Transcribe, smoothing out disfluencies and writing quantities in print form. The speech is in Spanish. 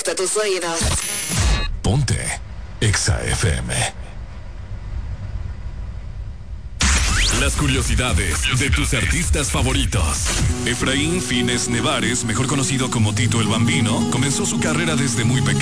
Conecta tus oídos. Ponte Exa FM. Las curiosidades de tus artistas favoritos. Efraín Fines Nevares, mejor conocido como Tito el Bambino, comenzó su carrera desde muy pequeño.